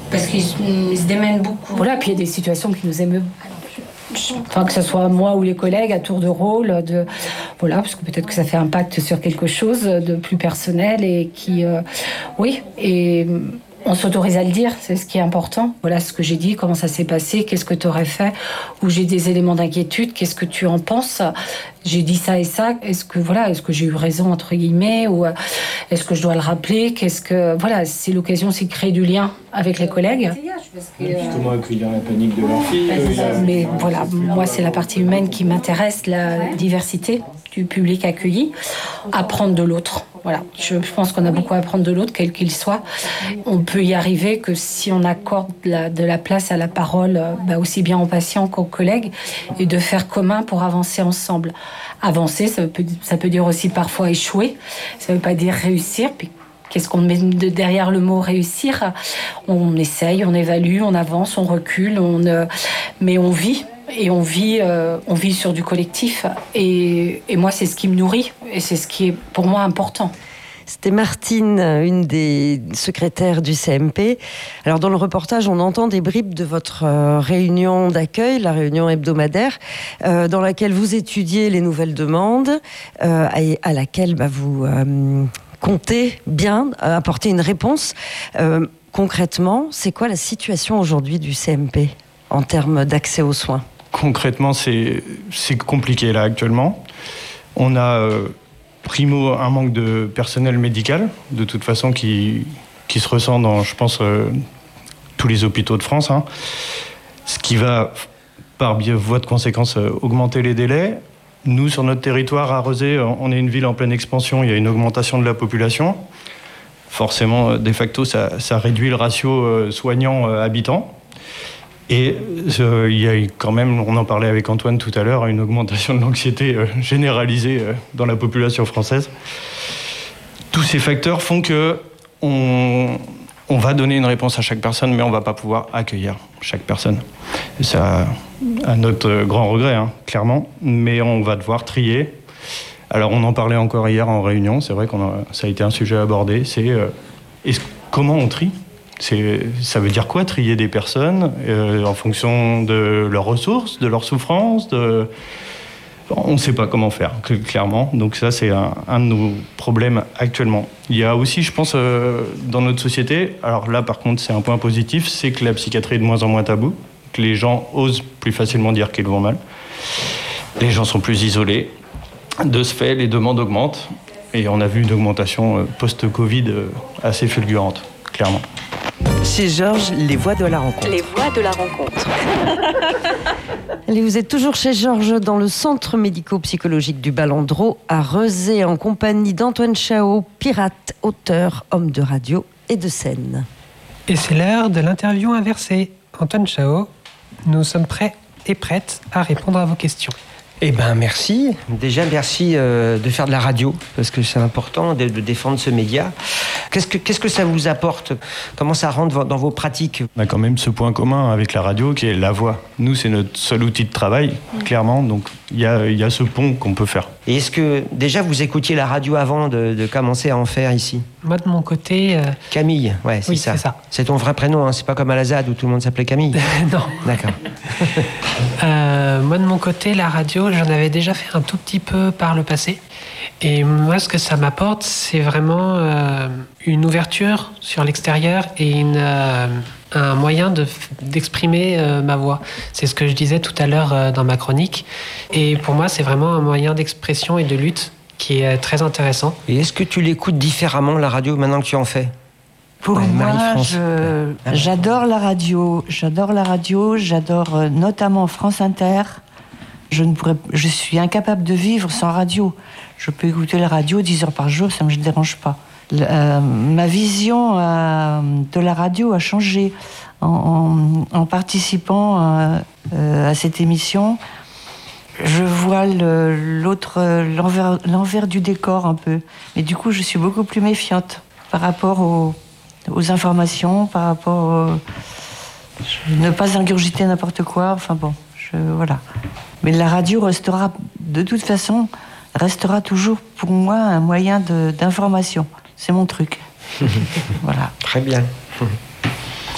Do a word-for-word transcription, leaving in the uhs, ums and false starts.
parce qu'ils ils se démènent beaucoup. Voilà, puis il y a des situations qui nous émeuvent. Enfin, que ce soit moi ou les collègues à tour de rôle, de voilà, parce que peut-être que ça fait impact sur quelque chose de plus personnel et qui, euh, oui, et on s'autorise à le dire, c'est ce qui est important. Voilà ce que j'ai dit, comment ça s'est passé, qu'est-ce que tu aurais fait, ou j'ai des éléments d'inquiétude, qu'est-ce que tu en penses? J'ai dit ça et ça, est-ce que voilà, est-ce que j'ai eu raison entre guillemets, ou est-ce que je dois le rappeler? Qu'est-ce que voilà, c'est l'occasion aussi de créer du lien avec les collègues. Et puis comment accueillir la panique de leur fille? euh, Mais voilà, moi c'est la partie humaine qui m'intéresse, la diversité du public accueilli, apprendre de l'autre. Voilà, je pense qu'on a beaucoup à apprendre de l'autre, quel qu'il soit. On peut y arriver que si on accorde la, de la place à la parole, bah aussi bien aux patients qu'aux collègues, et de faire commun pour avancer ensemble. Avancer, ça peut, ça peut dire aussi parfois échouer, ça ne veut pas dire réussir. Puis qu'est-ce qu'on met derrière le mot réussir? On essaye, on évalue, on avance, on recule, on, euh, mais on vit. Et on vit, euh, on vit sur du collectif. Et, et moi, c'est ce qui me nourrit. Et c'est ce qui est pour moi important. C'était Martine, une des secrétaires du C M P. Alors, dans le reportage, on entend des bribes de votre euh, réunion d'accueil, la réunion hebdomadaire, euh, dans laquelle vous étudiez les nouvelles demandes, euh, et à laquelle bah, vous euh, comptez bien apporter une réponse. Euh, concrètement, c'est quoi la situation aujourd'hui du C M P en termes d'accès aux soins ? Concrètement, c'est, c'est compliqué là actuellement. On a, euh, primo, un manque de personnel médical, de toute façon, qui, qui se ressent dans, je pense, euh, tous les hôpitaux de France. Hein. Ce qui va, par voie de conséquence, euh, augmenter les délais. Nous, sur notre territoire, à Rezé, on est une ville en pleine expansion, il y a une augmentation de la population. Forcément, de facto, ça, ça réduit le ratio euh, soignants-habitants. Et euh, il y a quand même, on en parlait avec Antoine tout à l'heure, une augmentation de l'anxiété euh, généralisée euh, dans la population française. Tous ces facteurs font que on, on va donner une réponse à chaque personne, mais on ne va pas pouvoir accueillir chaque personne. Et ça, à notre grand regret, hein, clairement, mais on va devoir trier. Alors on en parlait encore hier en réunion, c'est vrai que ça a été un sujet abordé, c'est euh, est-ce, comment on trie ? C'est, ça veut dire quoi, trier des personnes euh, en fonction de leurs ressources, de leurs souffrances de... On ne sait pas comment faire, clairement. Donc ça, c'est un, un de nos problèmes actuellement. Il y a aussi, je pense, euh, dans notre société, alors là, par contre, c'est un point positif, c'est que la psychiatrie est de moins en moins tabou, que les gens osent plus facilement dire qu'ils vont mal. Les gens sont plus isolés. De ce fait, les demandes augmentent. Et on a vu une augmentation post-Covid assez fulgurante, clairement. Chez Georges, les voix de la rencontre. Les voix de la rencontre. Allez, vous êtes toujours chez Georges, dans le centre médico-psychologique du Ballon d'Eau, à Rezé, en compagnie d'Antoine Chao, pirate, auteur, homme de radio et de scène. Et c'est l'heure de l'interview inversée. Antoine Chao, nous sommes prêts et prêtes à répondre à vos questions. Eh ben merci. Déjà merci euh, de faire de la radio parce que c'est important de, de défendre ce média. Qu'est-ce que qu'est-ce que ça vous apporte ? Comment ça rentre dans vos pratiques ? On a quand même ce point commun avec la radio qui est la voix. Nous, c'est notre seul outil de travail, clairement. Donc il y a il y a ce pont qu'on peut faire. Et est-ce que déjà vous écoutiez la radio avant de, de commencer à en faire ici ? Moi de mon côté. Euh... Camille, ouais, c'est oui, ça. c'est ça. C'est ton vrai prénom, hein, c'est pas comme à la Z A D où tout le monde s'appelait Camille. Non. D'accord. euh, moi de mon côté, la radio, j'en avais déjà fait un tout petit peu par le passé. Et moi, ce que ça m'apporte, c'est vraiment euh, une ouverture sur l'extérieur et une, euh, un moyen de, d'exprimer euh, ma voix. C'est ce que je disais tout à l'heure euh, dans ma chronique. Et pour moi, c'est vraiment un moyen d'expression et de lutte qui est très intéressant. Et est-ce que tu l'écoutes différemment, la radio, maintenant que tu en fais ? Pour ouais, moi, je, j'adore la radio. J'adore la radio, j'adore euh, notamment France Inter. Je, ne pourrais, je suis incapable de vivre sans radio. Je peux écouter la radio dix heures par jour, ça ne me dérange pas. Le, euh, ma vision euh, de la radio a changé en, en, en participant euh, euh, à cette émission. Je vois le, l'autre, l'envers, l'envers du décor un peu. Mais du coup, je suis beaucoup plus méfiante par rapport aux, aux informations, par rapport au, ne pas ingurgiter n'importe quoi. Enfin bon, je, voilà. Mais la radio restera, de toute façon, restera toujours pour moi un moyen de, d'information. C'est mon truc. Voilà. Très bien.